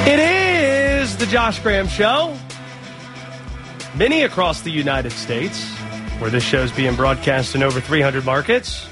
It is the Josh Graham Show. Many across the United States, where this show is being broadcast in over 300 markets.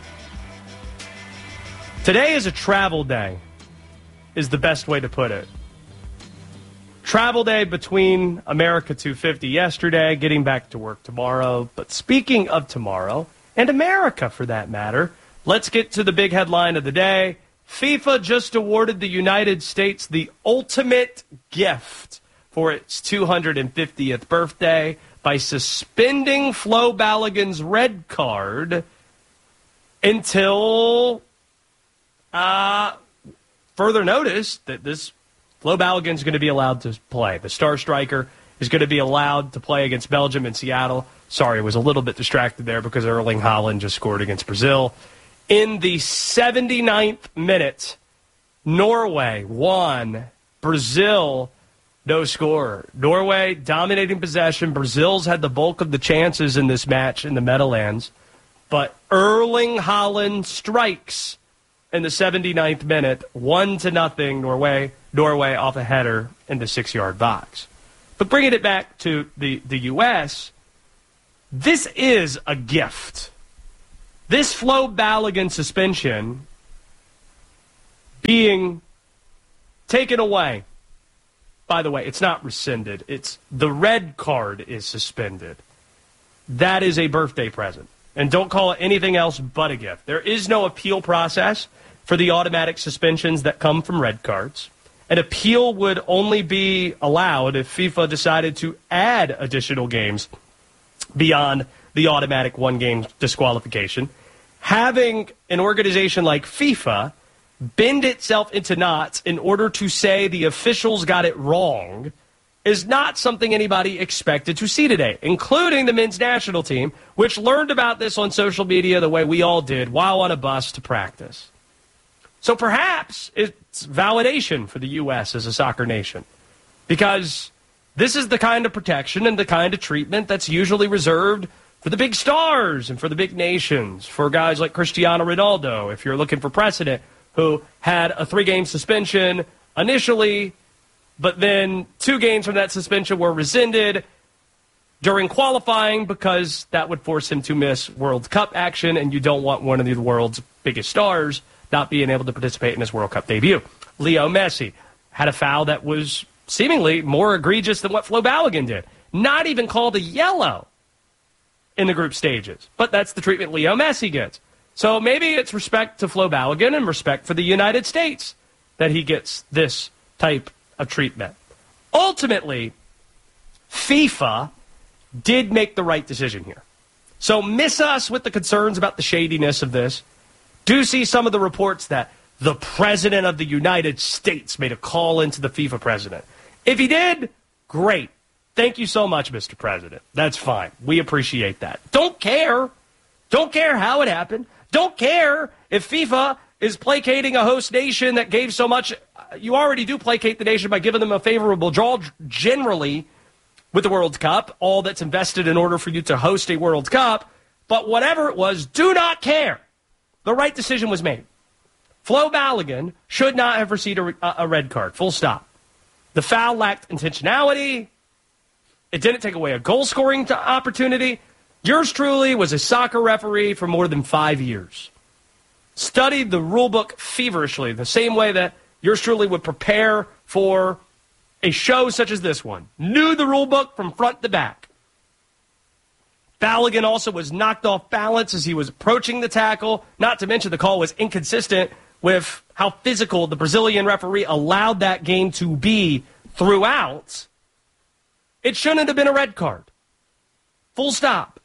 Today is a travel day, is the best way to put it. Travel day between America 250 yesterday, getting back to work tomorrow. But speaking of tomorrow, and America for that matter, let's get to the big headline of the day. FIFA just awarded the United States the ultimate gift for its 250th birthday by suspending Flo Balogun's red card until further notice that this Flo Balogun's going to be allowed to play. The star striker is going to be allowed to play against Belgium in Seattle. Sorry, I was a little bit distracted there because Erling Haaland just scored against Brazil. In the 79th minute, Norway won. Brazil, no score. Norway dominating possession. Brazil's had the bulk of the chances in this match in the Meadowlands. But Erling Haaland strikes in the 79th minute, 1-0, Norway off a header in the 6-yard box. But bringing it back to the U.S., this is a gift. This Flo Balogun suspension being taken away. By the way, it's not rescinded. It's the red card is suspended. That is a birthday present. And don't call it anything else but a gift. There is no appeal process for the automatic suspensions that come from red cards. An appeal would only be allowed if FIFA decided to add additional games beyond the automatic one-game disqualification. Having an organization like FIFA bend itself into knots in order to say the officials got it wrong is not something anybody expected to see today, including the men's national team, which learned about this on social media the way we all did while on a bus to practice. So perhaps it's validation for the U.S. as a soccer nation, because this is the kind of protection and the kind of treatment that's usually reserved for the big stars and for the big nations, for guys like Cristiano Ronaldo, if you're looking for precedent, who had a 3-game suspension initially, but then 2 games from that suspension were rescinded during qualifying because that would force him to miss World Cup action, and you don't want one of the world's biggest stars not being able to participate in his World Cup debut. Leo Messi had a foul that was seemingly more egregious than what Flo Balogun did. Not even called a yellow in the group stages. But that's the treatment Leo Messi gets. So maybe it's respect to Flo Balogun and respect for the United States that he gets this type of treatment. Ultimately, FIFA did make the right decision here. So miss us with the concerns about the shadiness of this. Do see some of the reports that the President of the United States made a call into the FIFA president. If he did, great. Thank you so much, Mr. President. That's fine. We appreciate that. Don't care. Don't care how it happened. Don't care if FIFA is placating a host nation that gave so much. You already do placate the nation by giving them a favorable draw generally with the World Cup, all that's invested in order for you to host a World Cup. But whatever it was, do not care. The right decision was made. Flo Balogun should not have received a red card, full stop. The foul lacked intentionality. It didn't take away a goal-scoring opportunity. Yours truly was a soccer referee for more than 5 years. Studied the rule book feverishly, the same way that yours truly would prepare for a show such as this one. Knew the rule book from front to back. Balogun also was knocked off balance as he was approaching the tackle. Not to mention the call was inconsistent with how physical the Brazilian referee allowed that game to be throughout. It shouldn't have been a red card. Full stop.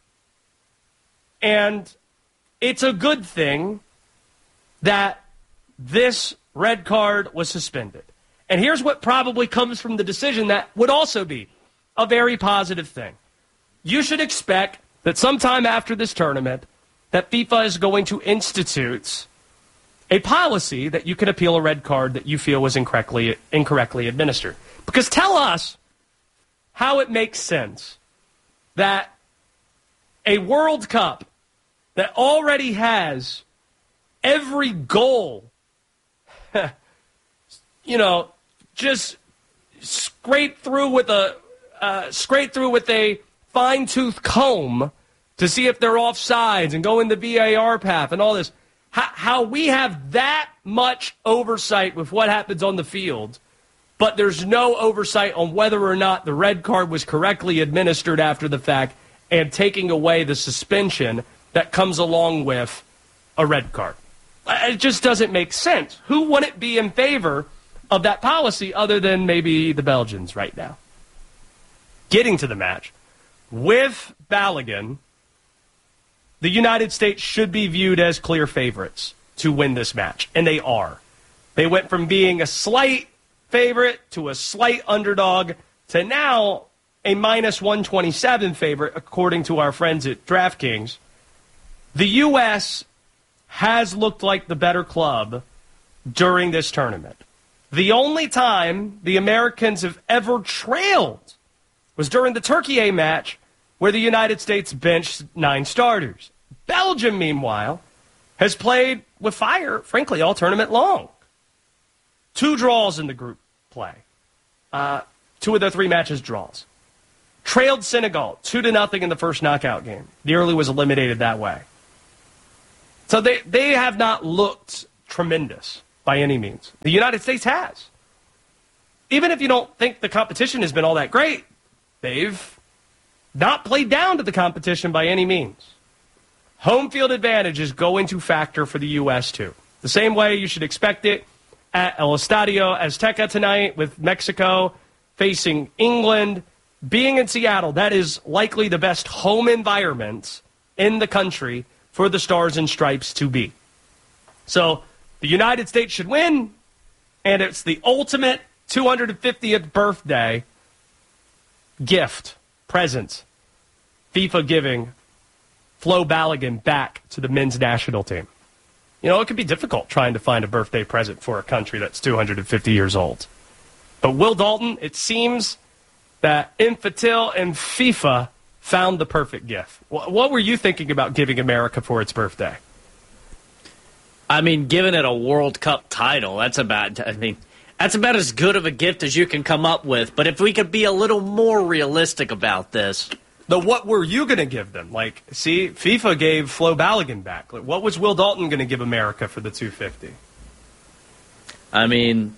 And it's a good thing that this red card was suspended. And here's what probably comes from the decision that would also be a very positive thing. You should expect that sometime after this tournament that FIFA is going to institute a policy that you can appeal a red card that you feel was incorrectly administered. Because tell us how it makes sense that a World Cup that already has every goal, just scrape through with a fine-tooth comb to see if they're offsides and go in the VAR path and all this. How we have that much oversight with what happens on the field, but there's no oversight on whether or not the red card was correctly administered after the fact and taking away the suspension that comes along with a red card. It just doesn't make sense. Who wouldn't be in favor of that policy other than maybe the Belgians right now? Getting to the match, with Balogun, the United States should be viewed as clear favorites to win this match, and they are. They went from being a slight favorite to a slight underdog to now a minus 127 favorite, according to our friends at DraftKings. The U.S. has looked like the better club during this tournament. The only time the Americans have ever trailed was during the Turkey A match, where the United States benched 9 starters. Belgium, meanwhile, has played with fire, frankly, all tournament long. 2 draws in the group play. 2 of their 3 matches draws. Trailed Senegal 2-0 in the first knockout game. Nearly was eliminated that way. So they have not looked tremendous by any means. The United States has. Even if you don't think the competition has been all that great, they've not played down to the competition by any means. Home field advantage is going to factor for the U.S. too. The same way you should expect it at El Estadio Azteca tonight with Mexico facing England. Being in Seattle, that is likely the best home environment in the country for the Stars and Stripes to be. So the United States should win, and it's the ultimate 250th birthday gift, present, FIFA giving Flo Balogun back to the men's national team. You know, it can be difficult trying to find a birthday present for a country that's 250 years old. But Will Dalton, it seems that Infantil and FIFA found the perfect gift. What were you thinking about giving America for its birthday? I mean, giving it a World Cup title, that's about as good of a gift as you can come up with. But if we could be a little more realistic about this. What were you going to give them? Like, see, FIFA gave Flo Balogun back. Like, what was Will Dalton going to give America for the 250? I mean,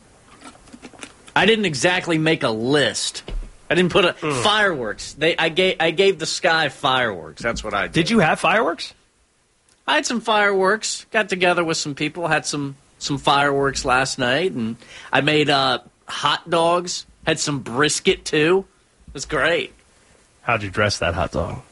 I didn't exactly make a list. I didn't put fireworks. I gave the sky fireworks. That's what I did. Did you have fireworks? I had some fireworks. Got together with some people. Had some fireworks last night, and I made hot dogs. Had some brisket too. It was great. How'd you dress that hot dog?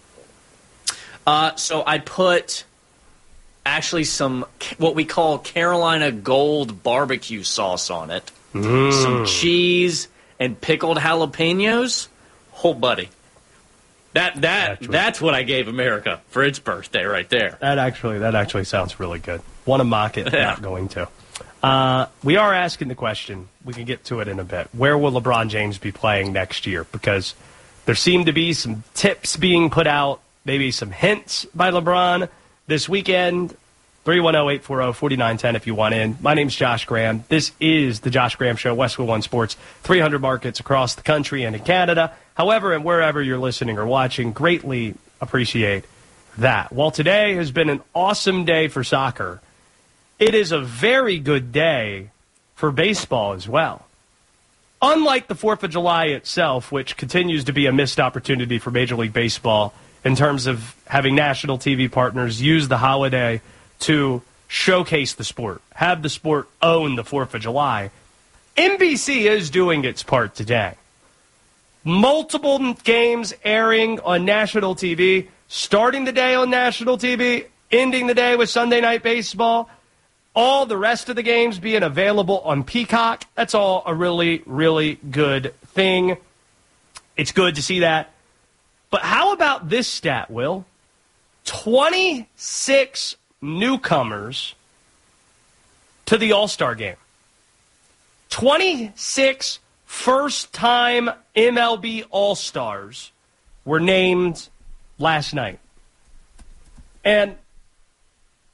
So I put actually some what we call Carolina Gold barbecue sauce on it. Some cheese and pickled jalapenos. Oh, buddy. That's what I gave America for its birthday right there. That actually sounds really good. Want to mock it, not going to. We are asking the question. We can get to it in a bit. Where will LeBron James be playing next year? Because there seem to be some tips being put out, maybe some hints by LeBron this weekend. 310-840-4910 if you want in. My name's Josh Graham. This is the Josh Graham Show, Westwood One Sports, 300 markets across the country and in Canada. However, and wherever you're listening or watching, greatly appreciate that. While today has been an awesome day for soccer, it is a very good day for baseball as well. Unlike the 4th of July itself, which continues to be a missed opportunity for Major League Baseball in terms of having national TV partners use the holiday to showcase the sport, have the sport own the 4th of July, NBC is doing its part today. Multiple games airing on national TV, starting the day on national TV, ending the day with Sunday Night Baseball, all the rest of the games being available on Peacock. That's all a really, really good thing. It's good to see that. But how about this stat, Will? 26 newcomers to the All-Star game. 26 first-time MLB All-Stars were named last night. And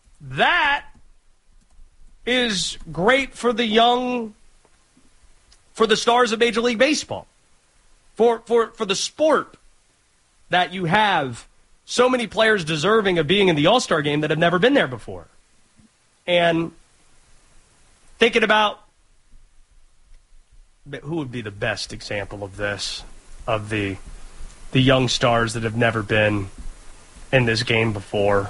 that is great for the young for the stars of Major League Baseball, for the sport that you have so many players deserving of being in the All-Star game that have never been there before. And thinking about who would be the best example of this, of the young stars that have never been in this game before.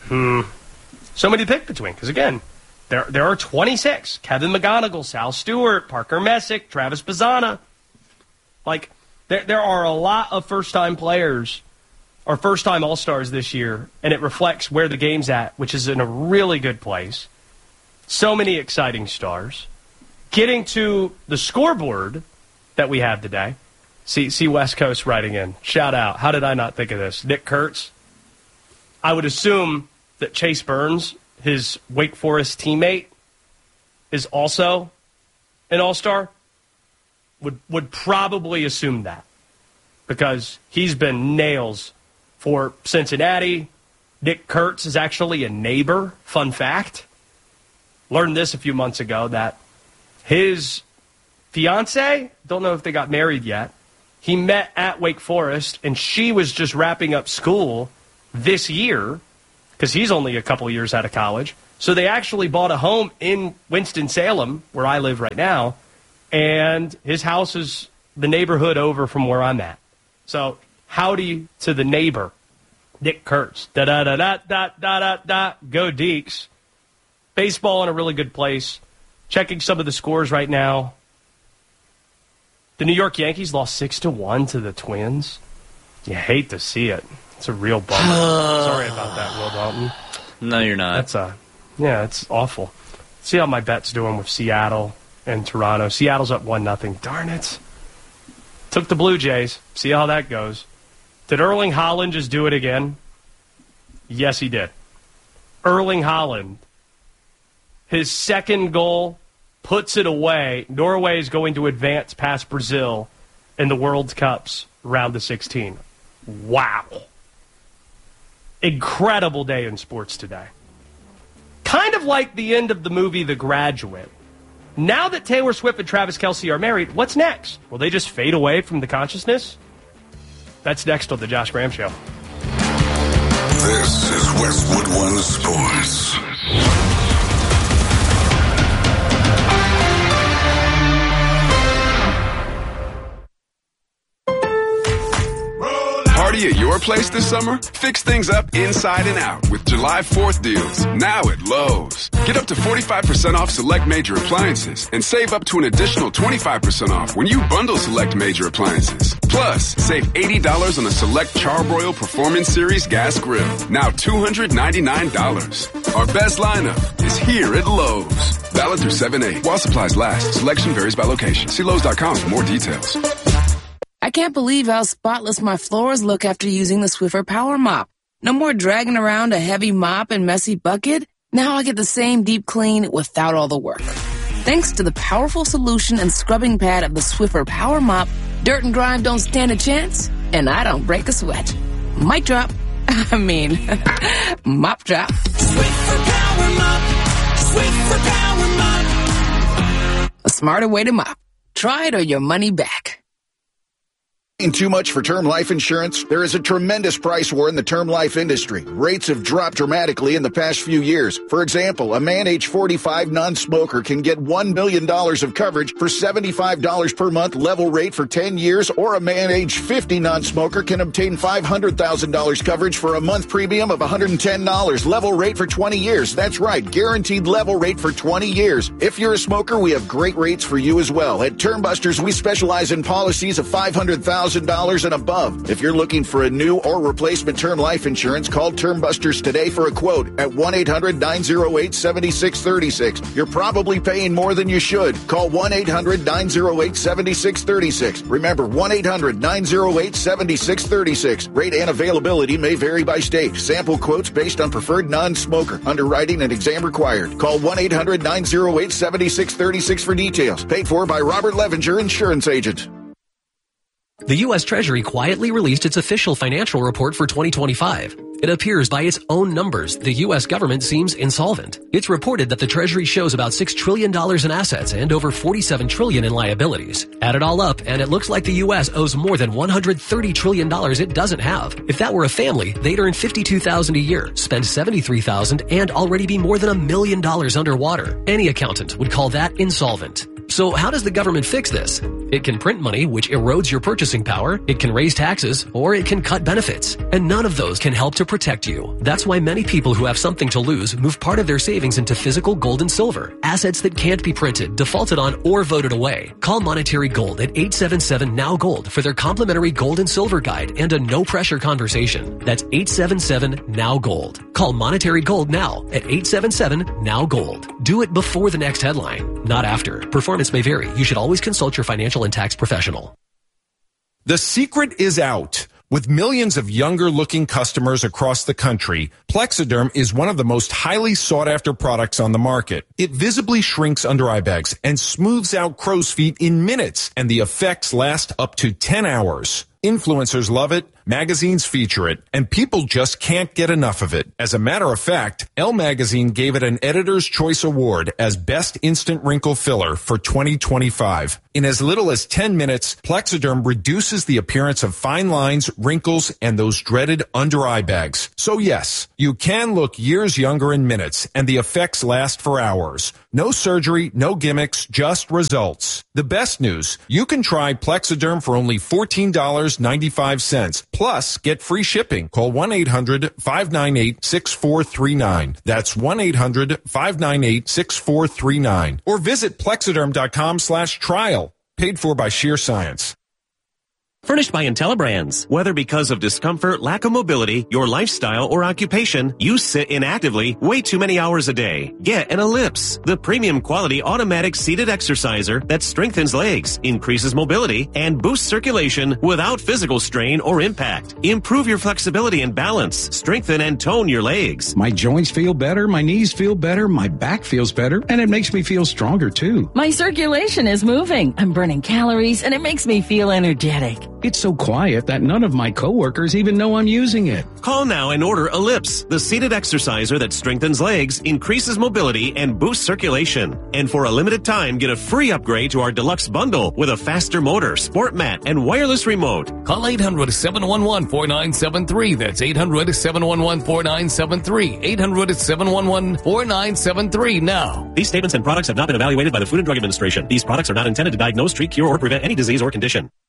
So many to pick between, because again, there are 26. Kevin McGonigal, Sal Stewart, Parker Messick, Travis Bazzana. Like, there are a lot of first-time players or first-time All-Stars this year, and it reflects where the game's at, which is in a really good place. So many exciting stars. Getting to the scoreboard that we have today. See West Coast writing in. Shout out. How did I not think of this? Nick Kurtz. I would assume that Chase Burns, his Wake Forest teammate, is also an All-Star. Would probably assume that, because he's been nails for Cincinnati. Nick Kurtz is actually a neighbor. Fun fact. Learned this a few months ago, that his fiance, don't know if they got married yet, he met at Wake Forest, and she was just wrapping up school this year, because he's only a couple years out of college. So they actually bought a home in Winston-Salem, where I live right now, and his house is the neighborhood over from where I'm at. So howdy to the neighbor, Nick Kurtz. Da-da-da-da-da-da-da-da. Go Deeks. Baseball in a really good place. Checking some of the scores right now. The New York Yankees lost 6-1 to the Twins. You hate to see it. It's a real bummer. Sorry about that, Will Dalton. No, you're not. It's awful. See how my bet's doing with Seattle and Toronto. Seattle's up 1-0. Darn it. Took the Blue Jays. See how that goes. Did Erling Haaland just do it again? Yes, he did. Erling Haaland, his second goal, puts it away. Norway is going to advance past Brazil in the World Cup's round of 16. Wow. Incredible day in sports today. Kind of like the end of the movie The Graduate. Now that Taylor Swift and Travis Kelce are married, what's next? Will they just fade away from the consciousness? That's next on The Josh Graham Show. This is Westwood One Sports. Party at your place this summer? Fix things up inside and out with July 4th deals, now at Lowe's. Get up to 45% off select major appliances and save up to an additional 25% off when you bundle select major appliances. Plus, save $80 on a select Charbroil Performance Series gas grill, now $299. Our best lineup is here at Lowe's. Valid through 7/8. While supplies last, selection varies by location. See Lowe's.com for more details. I can't believe how spotless my floors look after using the Swiffer Power Mop. No more dragging around a heavy mop and messy bucket. Now I get the same deep clean without all the work. Thanks to the powerful solution and scrubbing pad of the Swiffer Power Mop, dirt and grime don't stand a chance, and I don't break a sweat. Mic drop. Mop drop. Swiffer Power Mop. Swiffer Power Mop. A smarter way to mop. Try it or your money back. Too much for term life insurance? There is a tremendous price war in the term life industry. Rates have dropped dramatically in the past few years. For example, a man age 45 non-smoker can get $1 million of coverage for $75 per month level rate for 10 years, or a man age 50 non-smoker can obtain $500,000 coverage for a month premium of $110 level rate for 20 years. That's right, guaranteed level rate for 20 years. If you're a smoker, we have great rates for you as well. At Term Busters, we specialize in policies of $500,000 and above. If you're looking for a new or replacement term life insurance, call Term Busters today for a quote at 1-800-908-7636. You're probably paying more than you should. Call 1-800-908-7636. Remember, 1-800-908-7636. Rate and availability may vary by state. Sample quotes based on preferred non-smoker. Underwriting and exam required. Call 1-800-908-7636 for details. Paid for by Robert Levenger, Insurance Agent. The U.S. Treasury quietly released its official financial report for 2025. It appears by its own numbers, the U.S. government seems insolvent. It's reported that the Treasury shows about $6 trillion in assets and over $47 trillion in liabilities. Add it all up, and it looks like the U.S. owes more than $130 trillion it doesn't have. If that were a family, they'd earn $52,000 a year, spend $73,000, and already be more than $1 million underwater. Any accountant would call that insolvent. So how does the government fix this? It can print money, which erodes your purchasing power. It can raise taxes, or it can cut benefits. And none of those can help to protect you. That's why many people who have something to lose move part of their savings into physical gold and silver, assets that can't be printed, defaulted on, or voted away. Call Monetary Gold at 877-NOW-GOLD for their complimentary gold and silver guide and a no-pressure conversation. That's 877-NOW-GOLD. Call Monetary Gold now at 877-NOW-GOLD. Do it before the next headline, not after. Performance may vary. You should always consult your financial and tax professional. The secret is out. With millions of younger-looking customers across the country, Plexiderm is one of the most highly sought-after products on the market. It visibly shrinks under-eye bags and smooths out crow's feet in minutes, and the effects last up to 10 hours. Influencers love it, magazines feature it, and people just can't get enough of it. As a matter of fact, Elle Magazine gave it an Editor's Choice Award as Best Instant Wrinkle Filler for 2025. In as little as 10 minutes, Plexiderm reduces the appearance of fine lines, wrinkles, and those dreaded under-eye bags. So yes, you can look years younger in minutes, and the effects last for hours. No surgery, no gimmicks, just results. The best news, you can try Plexiderm for only $14.95. Plus, get free shipping. Call 1-800-598-6439. That's 1-800-598-6439. Or visit Plexiderm.com/trial. Paid for by Sheer Science. Furnished by IntelliBrands. Whether because of discomfort, lack of mobility, your lifestyle, or occupation, you sit inactively way too many hours a day. Get an Ellipse, the premium quality automatic seated exerciser that strengthens legs, increases mobility, and boosts circulation without physical strain or impact. Improve your flexibility and balance. Strengthen and tone your legs. My joints feel better, my knees feel better, my back feels better, and it makes me feel stronger too. My circulation is moving. I'm burning calories, and it makes me feel energetic. It's so quiet that none of my coworkers even know I'm using it. Call now and order Ellipse, the seated exerciser that strengthens legs, increases mobility, and boosts circulation. And for a limited time, get a free upgrade to our deluxe bundle with a faster motor, sport mat, and wireless remote. Call 800-711-4973. That's 800-711-4973. 800-711-4973 now. These statements and products have not been evaluated by the Food and Drug Administration. These products are not intended to diagnose, treat, cure, or prevent any disease or condition.